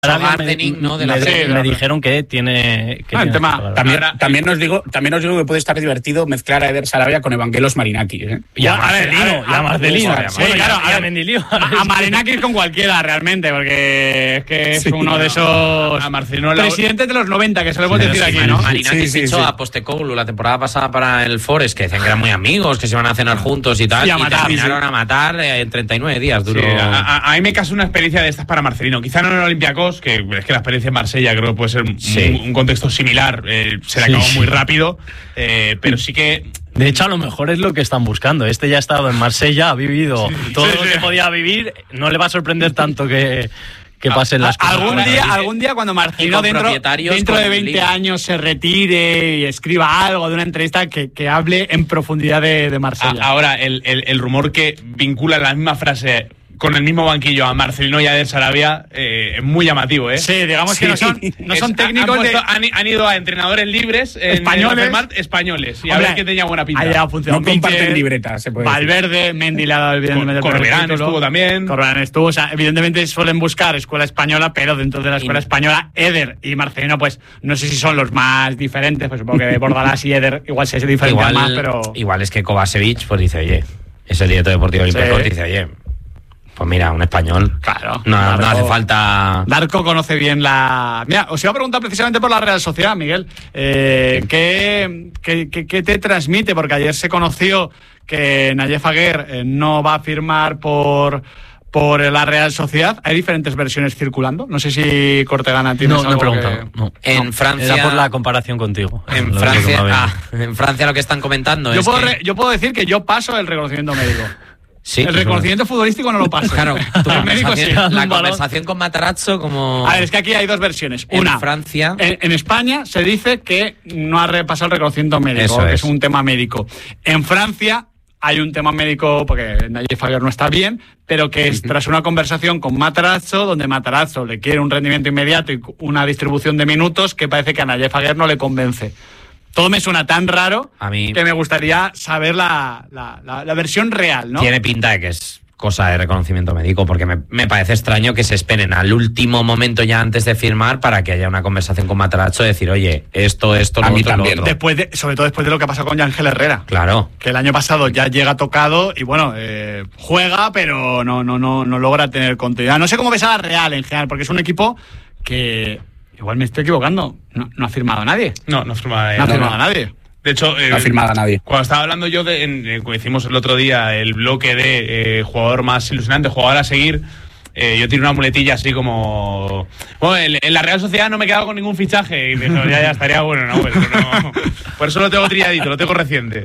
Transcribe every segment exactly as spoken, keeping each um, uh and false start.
Gardening, ¿no? De la me, sí, me la dijeron que tiene... Que ah, tiene tema, también, también, os digo, también os digo que puede estar divertido mezclar a Eder Sarabia con Evangelos Marinakis, ¿eh? Y a Marcelino, y a Marcelino. Sí, claro, a Mendilibar. A Marinakis con cualquiera, realmente, porque es que es sí, uno de esos a Marcelino presidentes de los noventa, que solemos sí, decir aquí, ¿no? Marinakis fichó sí, sí. a Postecoglou la temporada pasada para el Forest, que decían que eran muy amigos, que se iban a cenar juntos y tal, y, a y matar, terminaron sí. a matar en treinta y nueve días. Duró. Sí, a, a, a mí me caso una experiencia de estas para Marcelino. Quizá no en el Olympiacos, que es que la experiencia en Marsella creo que puede ser sí. un, un contexto similar, eh, se le acabó sí, muy rápido, eh, pero sí que... De hecho, a lo mejor es lo que están buscando. Este ya ha estado en Marsella, ha vivido sí, todo sí, lo que sí. podía vivir, no le va a sorprender tanto que... que pasen las cosas. Algún día, algún día cuando Marcelino dentro, dentro de veinte años se retire y escriba algo de una entrevista que, que hable en profundidad de, de Marsella. Ahora, el, el, el rumor que vincula la misma frase con el mismo banquillo a Marcelino y a Eder Sarabia eh, es muy llamativo, ¿eh? Sí, digamos sí. que no son, no son es, técnicos han, de... puesto, han, han ido a entrenadores libres en, españoles, en Mart, españoles y Hombre, a ver que tenía buena pinta. Allá funcionó. No comparten libretas, se puede Valverde, decir. Mendy le ha dado evidentemente Cor Corberán estuvo también. Corberán estuvo, o sea, evidentemente suelen buscar escuela española, pero dentro de la escuela española, Eder y Marcelino, pues no sé si son los más diferentes, pues supongo que Bordalás y Eder igual se diferencian más, pero... Igual es que Kovacevic pues dice, oye, es el director deportivo del Olympiacos, sí. dice, oye... Pues mira, un español. Claro. No, Darko, no hace falta. Darko conoce bien la. Mira, os iba a preguntar precisamente por la Real Sociedad, Miguel. Eh, ¿qué, qué, qué, ¿Qué te transmite? Porque ayer se conoció que Nayef Aguer eh, no va a firmar por. Por la Real Sociedad. Hay diferentes versiones circulando. No sé si Cortegana tiene no, algo no he preguntado. Que... No. En no. Francia. Era por la comparación contigo. En Francia, ah, en Francia lo que están comentando yo es. Puedo que... re, yo puedo decir que yo paso el reconocimiento médico. Sí, el reconocimiento bueno. futbolístico no lo paso. Claro, tu la, médico, conversación, sí. la conversación con Matarazzo como... A ver, es que aquí hay dos versiones. Una, en Francia... En, en España se dice que no ha repasado el reconocimiento médico, Eso que es. es un tema médico. En Francia hay un tema médico, porque Nayef Aguer no está bien, pero que es tras una conversación con Matarazzo, donde Matarazzo le quiere un rendimiento inmediato y una distribución de minutos que parece que a Nayef Aguer no le convence. Todo me suena tan raro a mí que me gustaría saber la, la, la, la versión real, ¿no? Tiene pinta de que es cosa de reconocimiento médico, porque me, me parece extraño que se esperen al último momento ya antes de firmar para que haya una conversación con Matarazzo y decir, oye, esto, esto, lo a mí otro, también. lo otro. Después de, sobre todo después de lo que pasó con Yángel Herrera. Claro. Que el año pasado ya llega tocado y bueno, eh, juega, pero no, no, no, no logra tener continuidad. No sé cómo ves a la Real en general, porque es un equipo que, igual me estoy equivocando, no, no ha firmado a nadie. No, no ha firmado a nadie. No ha no, firmado no. a nadie. De hecho, eh, no ha firmado a nadie. Cuando estaba hablando yo, de, en, eh, como hicimos el otro día, el bloque de eh, jugador más ilusionante, jugador a seguir, eh, yo tiro una muletilla así como... Bueno, en, en la Real Sociedad no me he quedado con ningún fichaje. Y me dijo, ya, ya, estaría bueno, ¿no? Pero no. Por eso lo tengo trilladito, lo tengo reciente.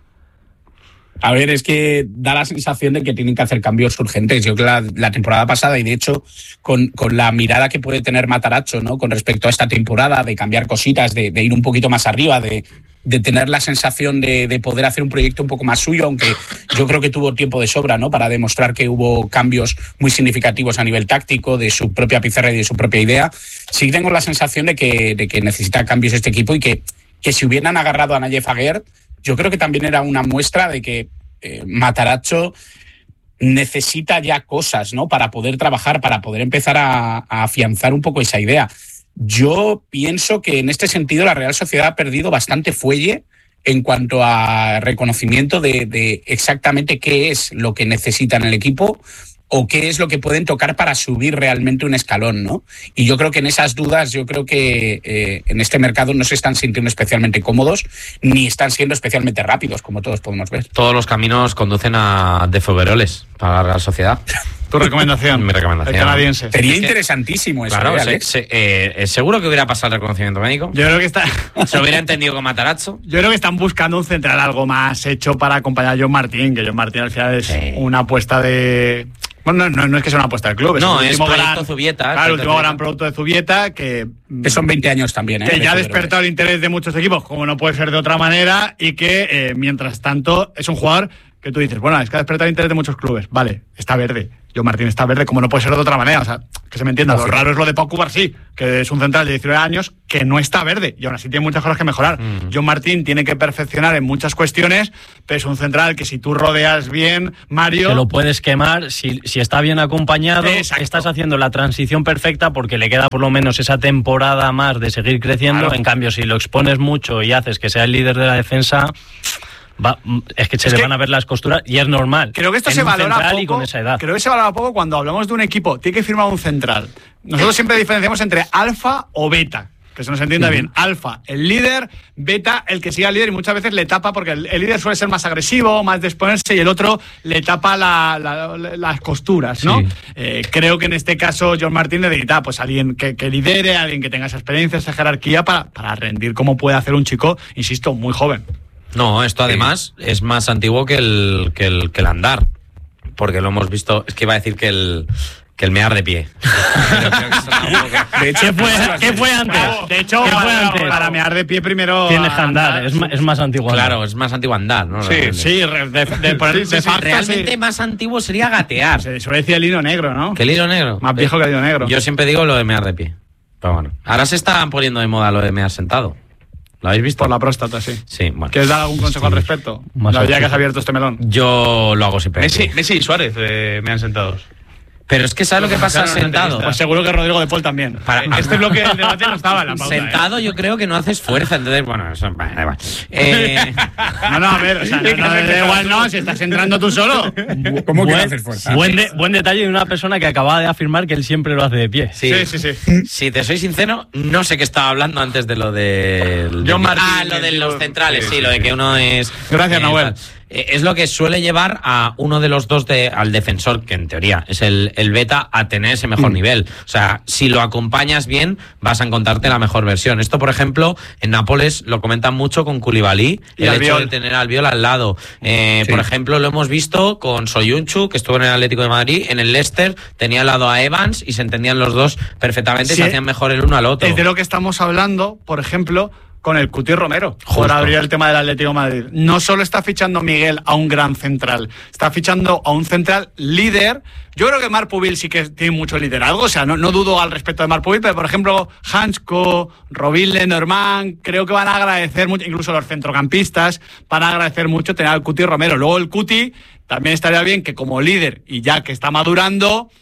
A ver, es que da la sensación de que tienen que hacer cambios urgentes. Yo creo que la, la temporada pasada, y de hecho, con, con la mirada que puede tener Matarazzo, ¿no? Con respecto a esta temporada, de cambiar cositas, de, de ir un poquito más arriba, de, de tener la sensación de, de poder hacer un proyecto un poco más suyo, aunque yo creo que tuvo tiempo de sobra, ¿no? Para demostrar que hubo cambios muy significativos a nivel táctico, de su propia pizarra y de su propia idea. Sí tengo la sensación de que, de que necesita cambios este equipo y que, que si hubieran agarrado a Nayef Aguer, yo creo que también era una muestra de que eh, Matarazzo necesita ya cosas, ¿no? Para poder trabajar, para poder empezar a, a afianzar un poco esa idea. Yo pienso que en este sentido la Real Sociedad ha perdido bastante fuelle en cuanto a reconocimiento de, de exactamente qué es lo que necesita en el equipo o qué es lo que pueden tocar para subir realmente un escalón, ¿no? Y yo creo que en esas dudas, yo creo que eh, en este mercado no se están sintiendo especialmente cómodos ni están siendo especialmente rápidos, como todos podemos ver. Todos los caminos conducen a De Figueroles para la Real Sociedad. ¿Tu recomendación? Mi recomendación. El canadiense. Es Sería que, interesantísimo eso, claro, ¿eh, se, Alex? se, eh, seguro que hubiera pasado el reconocimiento médico. Yo creo que está... Se hubiera entendido con Matarazzo. Yo creo que están buscando un central algo más hecho para acompañar a John Martín, que John Martín al final es sí. una apuesta de... Bueno, no, no es que sea una apuesta del club. Es no, el es último proyecto gran, Zubieta. Claro, el último gran producto de Zubieta que... Que son veinte años también, ¿eh? Que ya ha despertado el interés de muchos equipos, como no puede ser de otra manera, y que, eh, mientras tanto, es un jugador que tú dices, bueno, es que ha despertado el interés de muchos clubes. Vale, está verde. John Martín está verde, como no puede ser de otra manera. O sea, que se me entienda. Lo raro es lo de Pau Cubarsí, que es un central de diecinueve años que no está verde y aún así tiene muchas cosas que mejorar. Mm. John Martín tiene que perfeccionar en muchas cuestiones, pero es un central que si tú rodeas bien, Mario... Te lo puedes quemar. Si, si está bien acompañado, Exacto. estás haciendo la transición perfecta porque le queda por lo menos esa temporada más de seguir creciendo. Claro. En cambio, si lo expones mucho y haces que sea el líder de la defensa... Va, es que se es le que van a ver las costuras y es normal. Creo que esto se valora poco. Con esa edad. Creo que se valora poco cuando hablamos de un equipo. Tiene que firmar un central. Nosotros siempre diferenciamos entre alfa o beta. Que se nos entienda uh-huh. bien. Alfa, el líder. Beta, el que sigue al líder y muchas veces le tapa porque el, el líder suele ser más agresivo, más de exponerse y el otro le tapa la, la, la, las costuras, ¿no? Sí. Eh, creo que en este caso John Martín necesita pues alguien que, que lidere, alguien que tenga esa experiencia, esa jerarquía para, para rendir como puede hacer un chico, insisto, muy joven. No, esto además sí. es más antiguo que el, que el que el andar, porque lo hemos visto, es que iba a decir que el que el mear de pie. De hecho, ¿Qué fue, ¿qué fue antes? De hecho, ¿Qué para, fue antes? para mear de pie primero tienes que andar, es, es más antiguo. Claro, andar. es más antiguo andar, ¿no? Sí, realmente. sí, de, de, de, de, sí, sí, sí. Realmente sí. Más antiguo sería gatear. Se suele decir el hilo negro, ¿no? ¿Qué el hilo negro? Más viejo que el hilo negro. Yo siempre digo lo de mear de pie. Pero bueno, ahora se está poniendo de moda lo de mear sentado. ¿Lo habéis visto? Por la próstata, sí. Sí, bueno. ¿Quieres dar algún consejo sí. al respecto? La ya que has abierto este melón. Yo lo hago siempre. Messi, Messi y Suárez eh, me han sentados. Pero es que ¿sabes lo que pasa sentado? Pues seguro que Rodrigo de Paul también. Para, este bloque del debate no estaba en la pauta. Sentado ¿eh? yo creo que no haces fuerza, entonces, bueno, eso... Vale, vale. Eh... No, no, a ver, o sea, no, no, no, igual no, si estás entrando tú solo. ¿Cómo que no buen, haces fuerza? Buen, de, buen detalle de una persona que acababa de afirmar que él siempre lo hace de pie. Sí, sí, sí. sí. Si te soy sincero, no sé qué estaba hablando antes de lo de... John Martín. Ah, lo de los centrales, sí, sí, lo de que uno es... Gracias, eh, Nahuel. Es lo que suele llevar a uno de los dos de, al defensor, que en teoría es el, el beta, a tener ese mejor mm. nivel. O sea, si lo acompañas bien, vas a encontrarte la mejor versión. Esto, por ejemplo, en Nápoles lo comentan mucho con Koulibaly, y el Albiol. hecho de tener al Albiol al lado. Eh, sí. Por ejemplo, lo hemos visto con Soyuncu, que estuvo en el Atlético de Madrid, en el Leicester, tenía al lado a Evans y se entendían los dos perfectamente, sí, y se hacían mejor el uno al otro. Es de lo que estamos hablando, por ejemplo... con el Cuti Romero, Justo. por abrir el tema del Atlético de Madrid. No solo está fichando Miguel a un gran central, está fichando a un central líder. Yo creo que Marc Pubil sí que tiene mucho liderazgo, o sea, no, no dudo al respecto de Marc Pubil, pero por ejemplo, Hansko, Robin Lenormand, creo que van a agradecer mucho, incluso los centrocampistas, van a agradecer mucho tener al Cuti Romero. Luego el Cuti también estaría bien que como líder, y ya que está madurando,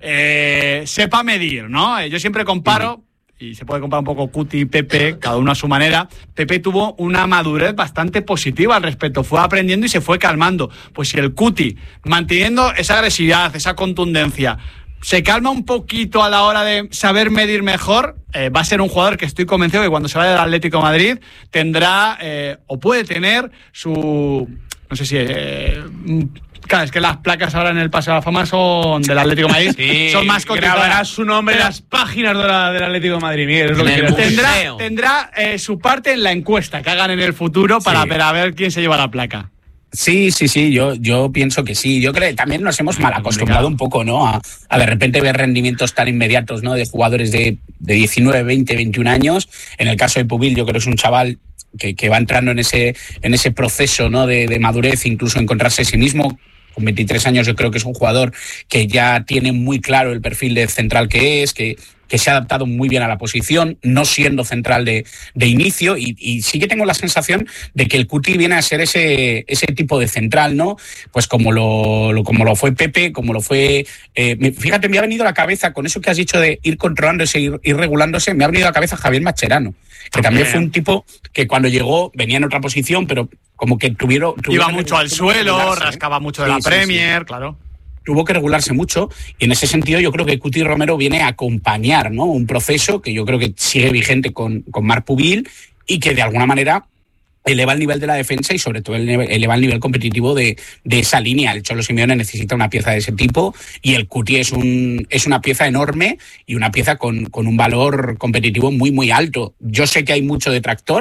eh, sepa medir, ¿no? Yo siempre comparo... y se puede comparar un poco Cuti y Pepe, cada uno a su manera. Pepe tuvo una madurez bastante positiva al respecto, fue aprendiendo y se fue calmando. Pues si el Cuti, manteniendo esa agresividad, esa contundencia, se calma un poquito a la hora de saber medir mejor, eh, va a ser un jugador que estoy convencido que cuando se vaya del Atlético de Madrid tendrá, eh, o puede tener, su... no sé si... Eh, Claro, es que las placas ahora en el Paseo de la Fama son del Atlético de Madrid. Sí, son más cotizadas. Grabará su nombre en las páginas de la, del Atlético de Madrid, Miguel. Es lo que tendrá tendrá eh, su parte en la encuesta que hagan en el futuro para, sí. para ver quién se lleva la placa. Sí, sí, sí, yo, yo pienso que sí. Yo creo que también nos hemos mal acostumbrado un poco, ¿no? A, a de repente ver rendimientos tan inmediatos, ¿no? De jugadores de, de diecinueve, veinte, veintiún años. En el caso de Pubil, yo creo que es un chaval que, que va entrando en ese, en ese proceso, ¿no? De, de madurez, incluso encontrarse a sí mismo. Con veintitrés años yo creo que es un jugador que ya tiene muy claro el perfil de central que es, que, que se ha adaptado muy bien a la posición, no siendo central de, de inicio, y, y sí que tengo la sensación de que el Cuti viene a ser ese, ese tipo de central, ¿no? Pues como lo, lo, como lo fue Pepe, como lo fue... Eh, fíjate, me ha venido a la cabeza, con eso que has dicho de ir controlándose, ir, ir regulándose, me ha venido a la cabeza Javier Mascherano, que también fue un tipo que cuando llegó venía en otra posición, pero como que tuvieron... Iba mucho al suelo, rascaba mucho de la Premier, claro. Tuvo que regularse mucho, y en ese sentido yo creo que Cuti Romero viene a acompañar, ¿no? Un proceso que yo creo que sigue vigente con, con Marc Pubil y que de alguna manera eleva el nivel de la defensa y sobre todo eleva el nivel competitivo de, de esa línea. El Cholo Simeone necesita una pieza de ese tipo y el Cuti es, un, es una pieza enorme y una pieza con, con un valor competitivo muy, muy alto. Yo sé que hay mucho detractor.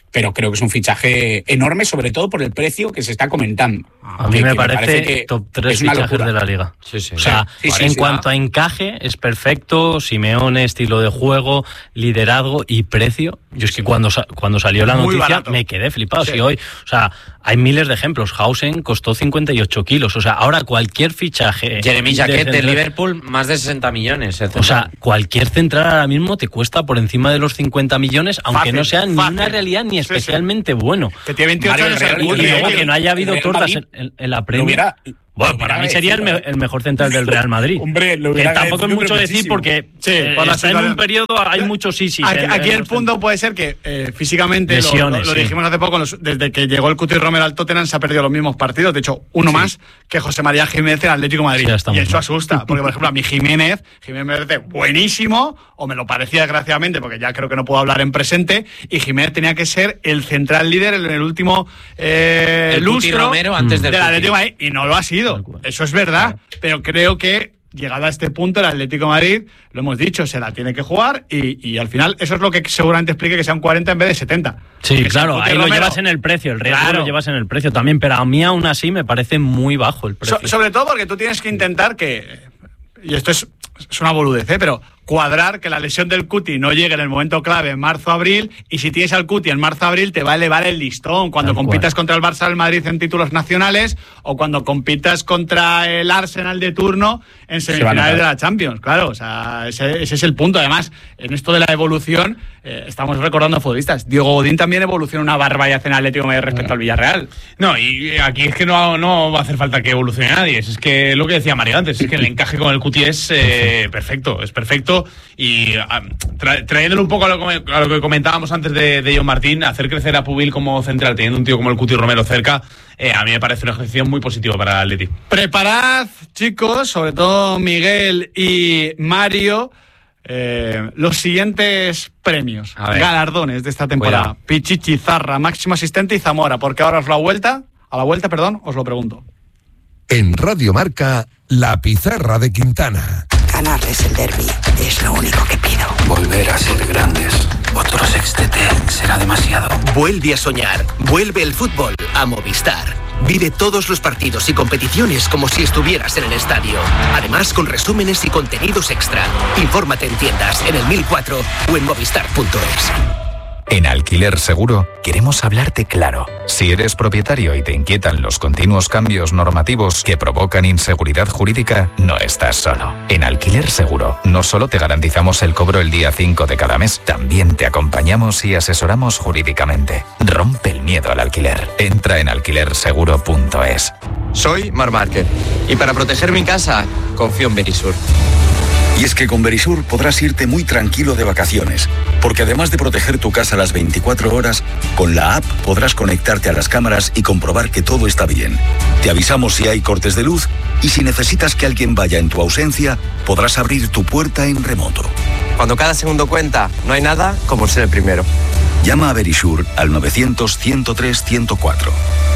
pero creo que es un fichaje enorme, sobre todo por el precio que se está comentando. A mí que, me, que parece me parece que top tres es una fichajes locura de la liga. Sí, sí. O sea, sí, sí, en sí, cuanto ah. a encaje, es perfecto. Simeone, estilo de juego, liderazgo y precio. Yo es que cuando, cuando salió la Muy noticia barato. me quedé flipado. Sí. Si hoy, o sea, hay miles de ejemplos. Hausen costó cincuenta y ocho kilos. O sea, ahora cualquier fichaje. Jeremy de Jacquet de central- Liverpool, más de sesenta millones. O sea, cualquier central ahora mismo te cuesta por encima de los cincuenta millones, aunque Fácil, no sea ni fácil. una realidad ni Sí, especialmente bueno. Que tiene veintiocho Mario, años el el Real- Y, y Guti, el luego Real- que no haya habido el Real tortas Madrid en, en la lo Premier. hubiera- Bueno, lo para hubiera mí sería el, me- agradecido, el mejor central del Real Madrid. Hombre, lo que hubiera tampoco es agradecido, mucho pero decir muchísimo. porque Sí, eh, por la está en un situación. periodo, hay muchos sí, sí. Aquí, en- aquí en el los punto puede ser que eh, físicamente, lo- Lesiones, lo, lo sí. dijimos hace poco, los- desde que llegó el Cuti Romero al Tottenham se ha perdido los mismos partidos, de hecho, uno más que José María Jiménez en Atlético de Madrid. Sí, ya estamos y eso mal. asusta, porque por ejemplo a mi Jiménez, Jiménez me parece buenísimo, o me lo parecía desgraciadamente, porque ya creo que no puedo hablar en presente, y Jiménez tenía que ser el central líder en el último eh, El Cuti lustro Romero antes del del Cuti. Atlético de Madrid, y no lo ha sido. Eso es verdad, pero creo que llegado a este punto, el Atlético de Madrid, lo hemos dicho, se la tiene que jugar y, y al final eso es lo que seguramente explique que sean cuarenta en vez de setenta. Sí, Que sea claro, Cuti ahí lo Romero. llevas en el precio, el riesgo Claro. lo llevas en el precio también, pero a mí aún así me parece muy bajo el precio. So- sobre todo porque tú tienes que intentar que, y esto es, es una boludez, ¿eh? Pero cuadrar que la lesión del Cuti no llegue en el momento clave en marzo-abril, y si tienes al Cuti en marzo-abril te va a elevar el listón cuando Tal compitas cual. contra el Barça del Madrid en títulos nacionales o cuando compitas contra el Arsenal de turno en va a semifinales notar. de la Champions. Claro, o sea, ese, ese es el punto. Además, en esto de la evolución, eh, estamos recordando a futbolistas. Diego Godín también evoluciona una barbaridad en Atlético de Madrid respecto al Villarreal. No, y aquí es que no, no va a hacer falta que evolucione nadie. Es que lo que decía Mario antes, es que el encaje con el Cuti es eh, perfecto, es perfecto. Y a, tra, trayéndolo un poco a lo, que, a lo que comentábamos antes de, de John Martín, hacer crecer a Pubil como central, teniendo un tío como el Cuti Romero cerca, eh, a mí me parece una ejecución muy positiva para el Atleti. Preparad, chicos, sobre todo Miguel y Mario, eh, los siguientes premios, A ver. galardones de esta temporada. Cuidado. Pichichi, Zarra, máximo asistente y Zamora, porque ahora os la vuelta, a la vuelta, perdón, os lo pregunto. En Radio Marca, la pizarra de Quintana. Ganarles el derbi es lo único que pido. Volver a ser grandes. Otro sextete será demasiado. Vuelve a soñar. Vuelve el fútbol a Movistar. Vive todos los partidos y competiciones como si estuvieras en el estadio. Además, con resúmenes y contenidos extra. Infórmate en tiendas, en el mil cuatro o en movistar punto es. En Alquiler Seguro queremos hablarte claro. Si eres propietario y te inquietan los continuos cambios normativos que provocan inseguridad jurídica, no estás solo. En Alquiler Seguro no solo te garantizamos el cobro el día cinco de cada mes, también te acompañamos y asesoramos jurídicamente. Rompe el miedo al alquiler. Entra en alquiler seguro punto es. Soy Mar Márquez y para proteger mi casa confío en Verisur. Y es que con Verisur podrás irte muy tranquilo de vacaciones, porque además de proteger tu casa las veinticuatro horas, con la app podrás conectarte a las cámaras y comprobar que todo está bien. Te avisamos si hay cortes de luz y si necesitas que alguien vaya en tu ausencia, podrás abrir tu puerta en remoto. Cuando cada segundo cuenta, no hay nada como ser el primero. Llama a Verisur al novecientos, ciento tres, ciento cuatro.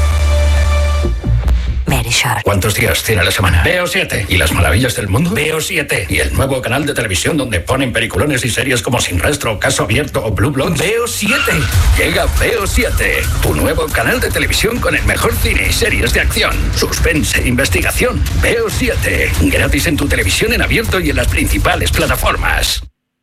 Verisur. ¿Cuántos días tiene la semana? Veo siete. ¿Y las maravillas del mundo? Veo siete. ¿Y el nuevo canal de televisión donde ponen peliculones y series como Sin Rastro, Caso Abierto o Blue Bloods? Veo siete. Llega Veo siete. Tu nuevo canal de televisión con el mejor cine y series de acción, suspense, investigación. Veo siete. Gratis en tu televisión en abierto y en las principales plataformas.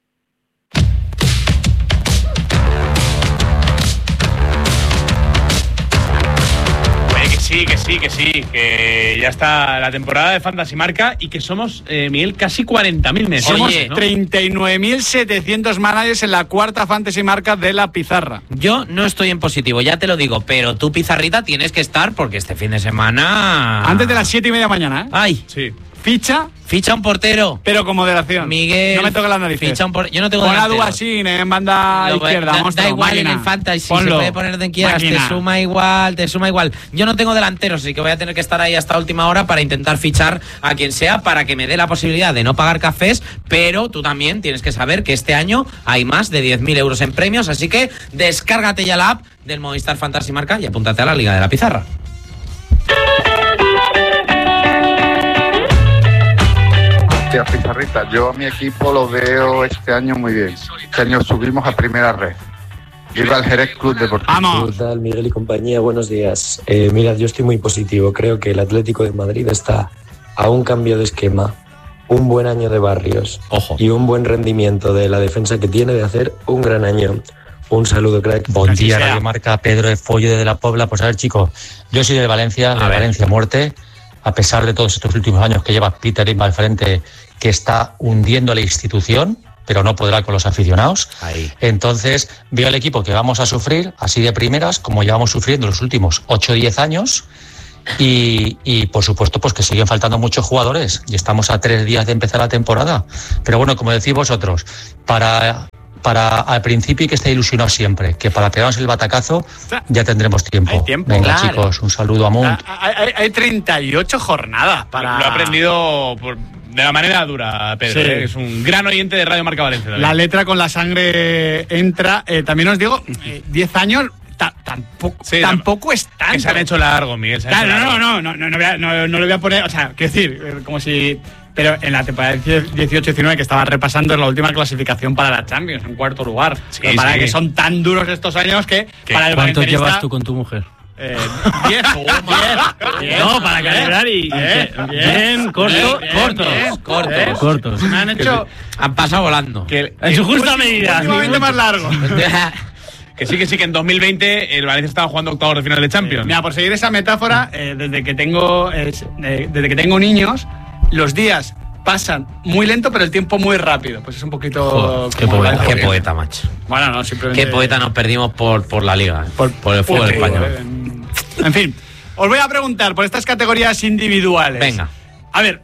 Sí, que sí, que sí, que ya está la temporada de Fantasy Marca y que somos, eh, Miguel, casi cuarenta mil meses. Somos Oye, ¿no? treinta y nueve mil setecientos managers en la cuarta Fantasy Marca de la pizarra. Yo no estoy en positivo, ya te lo digo, pero tú, Pizarrita, tienes que estar porque este fin de semana... Antes de las siete y media mañana, ¿eh? ¡Ay! Sí. Ficha, Ficha un portero. pero con moderación. Miguel. No me toques las narices. Ficha un portero. Yo no tengo Pon a delanteros. Duasín en banda Lo- izquierda. da, da monstruo, igual máquina. en el fantasy, se Ponlo. puede poner donde quieras, Máquina. te suma igual, te suma igual. Yo no tengo delanteros, así que voy a tener que estar ahí hasta última hora para intentar fichar a quien sea para que me dé la posibilidad de no pagar cafés, pero tú también tienes que saber que este año hay más de diez mil euros en premios, así que descárgate ya la app del Movistar Fantasy Marca y apúntate a la Liga de la Pizarra. Tía Pizarrita, yo a mi equipo lo veo este año muy bien. Este año subimos a primera red. Viva el Jerez Club Deportivo. ¡Vamos! ¿Qué tal, Miguel y compañía? Buenos días. Eh, mirad, yo estoy muy positivo. Creo que el Atlético de Madrid está a un cambio de esquema, un buen año de Barrios Ojo. y un buen rendimiento de la defensa que tiene de hacer un gran año. Un saludo, crack. Buen día, Radio Marca, Pedro de Follo de la Pobla. Pues a ver, chicos, yo soy de Valencia, de Valencia Muerte, a pesar de todos estos últimos años que lleva Peter Lim al frente, que está hundiendo a la institución, pero no podrá con los aficionados. Ahí. Entonces, veo al equipo que vamos a sufrir así de primeras, como llevamos sufriendo los últimos ocho o diez años. Y, y por supuesto, pues que siguen faltando muchos jugadores y estamos a tres días de empezar la temporada. Pero bueno, como decís vosotros, para, para al principio hay que estar ilusionado siempre, que para pegarnos el batacazo ya tendremos tiempo. Hay tiempo, Venga, claro. chicos, un saludo a Munt. Hay, hay, hay treinta y ocho jornadas para... Lo he aprendido por, de la manera dura, Pedro. Sí. ¿eh? Es un gran oyente de Radio Marca Valencia también. La letra con la sangre entra. Eh, también os digo, eh, diez años ta, tampoco, Sí, tampoco es tanto. Que se han hecho largo, Miguel. se han Claro, hecho no, largo. no, no, no, no, voy a- no, no le voy a poner, o sea, quiero decir, eh, como si... Pero en la temporada dieciocho diecinueve que estaba repasando, es la última clasificación para la Champions, en cuarto lugar. Sí, Pero para sí. que son tan duros estos años que para el ¿Cuánto valencianista... llevas tú con tu mujer? Eh, diez, diez, diez. No, para calibrar y... Bien, Bien, corto, bien, cortos. bien, Cortos. bien. Cortos. Me han hecho... Han pasado volando. Que, En su justa medida. Últimamente más largo. que sí, que sí, que en dos mil veinte el Valencia estaba jugando octavos de final de Champions. Mira, por seguir esa metáfora, eh, desde que tengo es- eh, desde que tengo niños, los días pasan muy lento, pero el tiempo muy rápido. Pues es un poquito... Joder, qué como poeta, Valencia. qué poeta, macho. Bueno, no, simplemente... Qué poeta nos perdimos por, por la liga, eh. por, el fútbol Por- español. eh, En fin, os voy a preguntar por estas categorías individuales. Venga. A ver,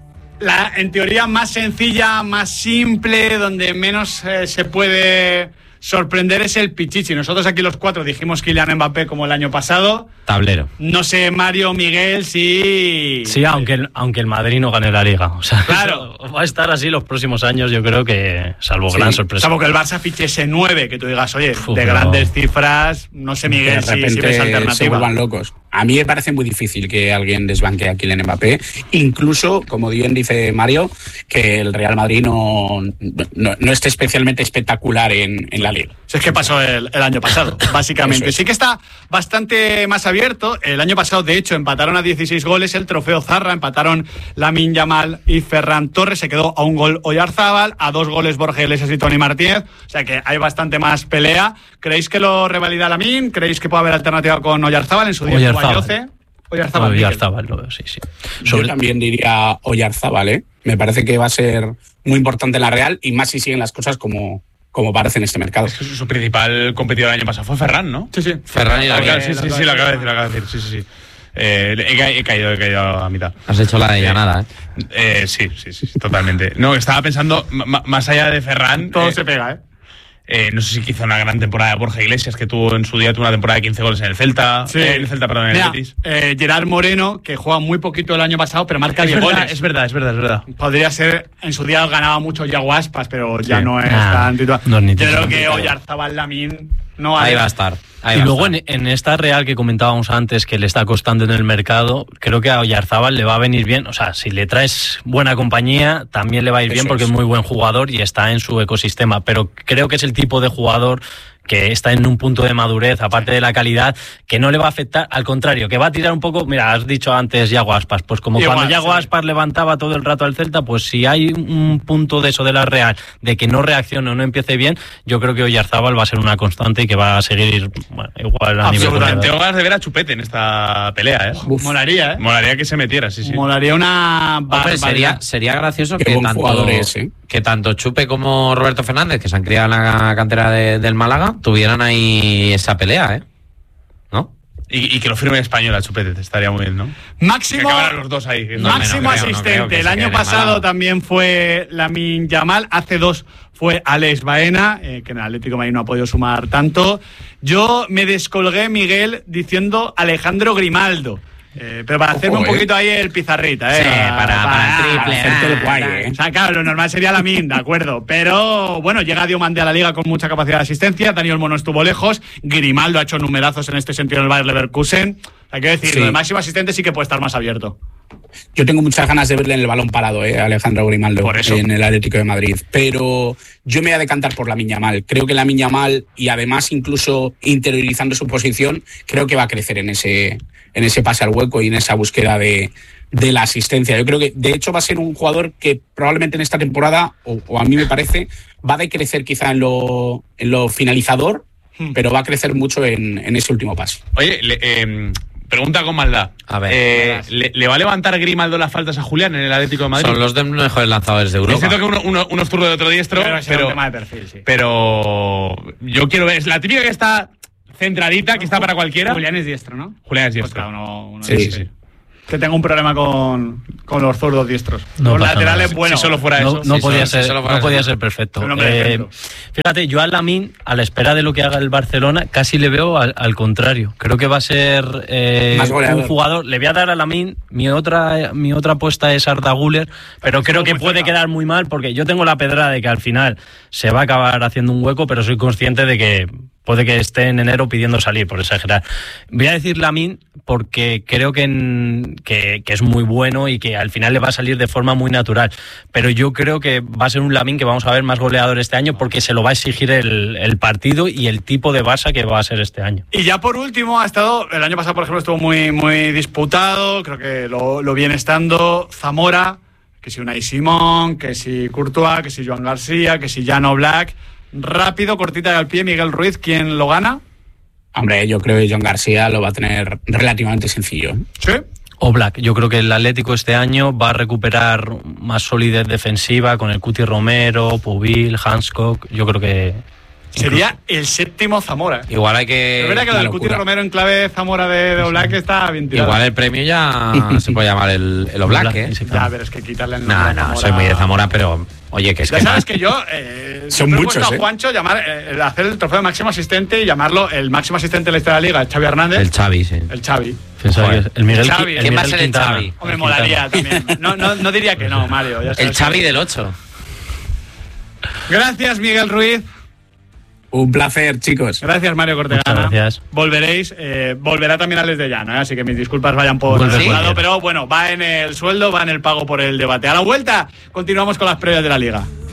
la en teoría más sencilla, más simple, donde menos eh, se puede sorprender es el Pichichi. Nosotros aquí los cuatro dijimos Kylian Mbappé como el año pasado. Tablero. No sé, Mario, Miguel, sí... Sí, aunque el, aunque el Madrid no gane la Liga. O sea, Claro. va a estar así los próximos años, yo creo que, salvo Sí, gran sorpresa. Salvo que el Barça fiche ese nueve, que tú digas, oye, Uf, de pero- grandes cifras, no sé, Miguel, de si, si repente ves se alternativa. vuelvan locos. A mí me parece muy difícil que alguien desbanque a Kylian Mbappé. Incluso, como bien dice Mario, que el Real Madrid no, no, no esté especialmente espectacular en, en la Liga. Si es que pasó el, el año pasado, básicamente. Eso es. Sí que está bastante más abierto. El año pasado, de hecho, empataron a dieciséis goles el trofeo Zarra, empataron Lamine Yamal y Ferran Torres. Se quedó a un gol Oyarzábal, a dos goles Borja Iglesias y Toni Martínez. O sea que hay bastante más pelea. ¿Creéis que lo revalida Lamine? ¿Creéis que puede haber alternativa con Oyarzábal en su día? Oyarzábal. Oyarzábal. Oyarzábal. Miguel. Oyarzábal, lo veo, sí, sí. Yo también diría Oyarzábal, ¿eh? Me parece que va a ser muy importante en la Real y más si siguen las cosas como, como parece en este mercado. Su, su principal competidor el año pasado fue Ferran, ¿no? Sí, sí. Ferran y la Claro, sí, sí, sí, lo acabo de decir, lo acabo de decir. Sí, sí, sí. Eh, he, ca- he caído, he caído a mitad. Has hecho la de Llanada, ¿eh? Eh, sí, sí, sí, totalmente. No, estaba pensando, m- m- más allá de Ferran. Todo eh, se pega, ¿eh? eh, no sé si hizo una gran temporada de Borja Iglesias, que tuvo en su día tuvo una temporada de quince goles en el Celta. Sí. Eh, en el Celta, perdón, en el Mira, Betis. eh, Gerard Moreno, que juega muy poquito el año pasado, pero marca Es diez verdad, goles. es verdad, es verdad, es verdad. Podría ser, en su día ganaba mucho Yago Aspas, pero ya Sí. no es Ah, tan titular. no es ni Yo creo titular. que Oyarzábal Lamine no Ahí hay- va a estar. Ahí Y va a luego estar. en, en esta Real que comentábamos antes, que le está costando en el mercado, creo que a Oyarzábal le va a venir bien. O sea, si le traes buena compañía, también le va a ir bien Eso porque es. es muy buen jugador y está en su ecosistema. Pero creo que es el tipo de jugador que está en un punto de madurez, aparte de la calidad, que no le va a afectar, al contrario, que va a tirar un poco. Mira, has dicho antes Yago Aspas, pues como Igual, cuando Yago sí. Aspas levantaba todo el rato al Celta, pues si hay un punto de eso de la Real, de que no reaccione o no empiece bien, yo creo que Oyarzábal va a ser una constante y que va a seguir, bueno, igual a nivel Absolutamente. goleador. Tengo ganas de ver a Chupete en esta pelea, ¿eh? Molaría, ¿eh? Molaría que se metiera, sí, sí. Molaría una Hombre, barbaridad. sería, sería gracioso Qué que buen tanto, jugador es, ¿eh? que tanto Chupe como Roberto Fernández, que se han criado en la cantera de- del Málaga, tuvieran ahí esa pelea, ¿eh? ¿No? Y, y que lo firme en español a Chupete, estaría muy bien, ¿no? Máximo, Que acabaran los dos ahí. No, máximo no creo, no asistente. creo que el se año quede en pasado Málaga. también fue Lamine Yamal. Hace dos fue Alex Baena, eh, que en el Atlético de Madrid no ha podido sumar tanto. Yo me descolgué, Miguel, diciendo Alejandro Grimaldo. Eh, pero para Ojo, hacerme un eh. poquito ahí el pizarrita, ¿eh? Sí, para- para el triple, hacerte el guay, ah, ¿eh? O sea, claro, lo normal sería Lamine, de acuerdo. Pero bueno, llega Diomande a la liga con mucha capacidad de asistencia. Daniel Mono estuvo lejos. Grimaldo ha hecho numerazos en este sentido en el Bayer Leverkusen. O sea, quiero decir, Sí. lo de máximo asistente sí que puede estar más abierto. Yo tengo muchas ganas de verle en el balón parado, eh, Alejandro Grimaldo, Por eso. en el Atlético de Madrid. Pero yo me voy a decantar por Lamine Yamal. Creo que Lamine Yamal, y además incluso interiorizando su posición, creo que va a crecer en ese, en ese pase al hueco y en esa búsqueda de, de la asistencia. Yo creo que, de hecho, va a ser un jugador que probablemente en esta temporada, o, o a mí me parece, va a decrecer quizá en lo, en lo finalizador, hmm. pero va a crecer mucho en, en ese último pase. Oye, le, eh, pregunta con maldad. A ver. Eh, ¿le, ¿Le va a levantar Grimaldo las faltas a Julián en el Atlético de Madrid? Son los de mejores lanzadores de Europa. Es cierto que uno, uno, uno es zurdo de otro diestro, Pero, pero, es un tema de perfil, sí. pero yo quiero ver. Es la típica que está centradita, que está para cualquiera. Julián es diestro, ¿no? Julián es Pues diestro. claro, uno, uno Sí, sí, sí. Que tengo un problema con, con los zurdos diestros. No los pasa laterales, nada. bueno. Si solo fuera No, eso. no sí, podía, solo- ser, si solo fuera no podía eso. ser perfecto. Un hombre de Eh, ejemplo. fíjate, yo a Lamine, a la espera de lo que haga el Barcelona, casi le veo al, al contrario. Creo que va a ser eh, Más goleador. un jugador. Le voy a dar a Lamine. Mi otra, mi otra apuesta es Arda Güler, pero creo que muy puede cerca. quedar muy mal porque yo tengo la pedrada de que al final se va a acabar haciendo un hueco, pero soy consciente de que puede que esté en enero pidiendo salir, por exagerar. Voy a decir Lamine porque creo que, en, que, que es muy bueno y que al final le va a salir de forma muy natural. Pero yo creo que va a ser un Lamine que vamos a ver más goleador este año porque se lo va a exigir el, el partido y el tipo de Barça que va a ser este año. Y ya por último, ha estado, el año pasado, por ejemplo, estuvo muy, muy disputado, creo que lo, lo viene estando Zamora, que si Unai Simón, que si Courtois, que si Joan García, que si Jan Oblak. Rápido, cortita y al pie, Miguel Ruiz, ¿quién lo gana? Hombre, yo creo que John García lo va a tener relativamente sencillo. Sí. Oblak, yo creo que el Atlético este año va a recuperar más solidez defensiva con el Cuti Romero, Pubil, Hancock. Yo creo que Sería el séptimo Zamora. Igual hay que. Es verdad que lo del Cuti Romero en clave Zamora de, de Oblak está bien tirado. Igual el premio ya se puede llamar el, el Oblak, Oblak, ¿eh? sí, Ya, pero es que quitarle el No, nombre a no, Zamora. soy muy de Zamora, pero oye, que es Ya que. sabes que yo eh, Son siempre he muchos, puesto a ¿eh? Juancho llamar, eh, hacer el trofeo de máximo asistente y llamarlo el máximo asistente de la historia de la liga, el Xavi Hernández. El Xavi, sí. El Xavi. Pensaba Joder. que el Miguel, Xavi. el ¿Quién va a Miguel ser el Quintana. Xavi? Hombre, molaría también. No, no, no diría que no, Mario. Ya sabes El Xavi que- del ocho. Gracias, Miguel Ruiz. Un placer, chicos. Gracias, Mario Cortegana. Muchas gracias. Volveréis, eh, volverá también a Les de Llano, ¿eh? Así que mis disculpas vayan por Vuelve su por lado, bien. pero bueno, va en el sueldo, va en el pago por el debate. A la vuelta, continuamos con las previas de la liga.